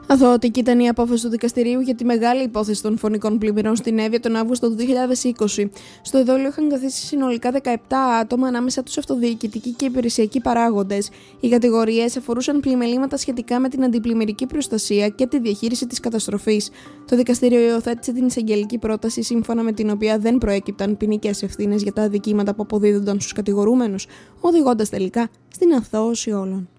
Αθωωτική ήταν η απόφαση του δικαστηρίου για τη μεγάλη υπόθεση των φωνικών πλημμυρών στην Εύβοια τον Αύγουστο του 2020. Στο εδόλιο είχαν καθίσει συνολικά 17 άτομα, ανάμεσα τους αυτοδιοικητικοί και υπηρεσιακοί παράγοντες. Οι κατηγορίες αφορούσαν πλημελήματα σχετικά με την αντιπλημμυρική προστασία και τη διαχείριση της καταστροφής. Το δικαστήριο υιοθέτησε την εισαγγελική πρόταση, σύμφωνα με την οποία δεν προέκυπταν ποινικές ευθύνες για τα αδικήματα που αποδίδονταν στους κατηγορούμενους, οδηγώντας τελικά στην αθώωση όλων.